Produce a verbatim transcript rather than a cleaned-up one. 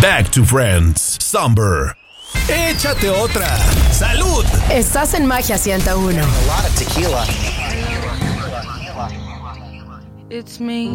Back to Friends. Somber. Échate otra. ¡Salud! Estás en Magia ciento uno. A lot of tequila. It's me.